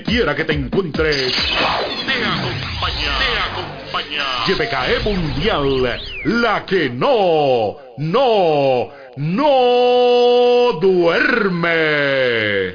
quiera que te encuentres, te acompaña. YPKE Mundial, la que no duerme.